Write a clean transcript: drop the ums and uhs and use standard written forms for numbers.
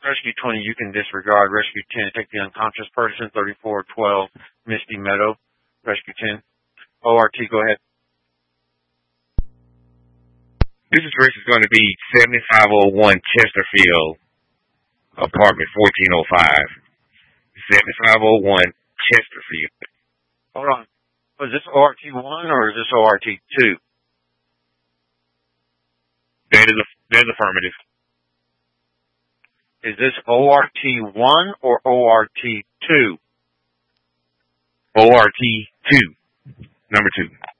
Rescue 20, you can disregard. Rescue 10, take the unconscious person. 3412, Misty Meadow. Rescue 10. ORT, go ahead. This address is going to be 7501 Chesterfield, apartment 1405. 7501 Chesterfield. Hold on. Was this ORT1 or is this ORT2? That is affirmative. Is this ORT1 or ORT2? ORT2. Number 2.